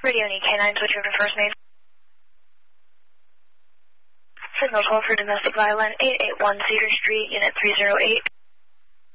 Radio K9, switch over first main. Signal 12 for domestic violence, 881 Cedar Street, unit 308.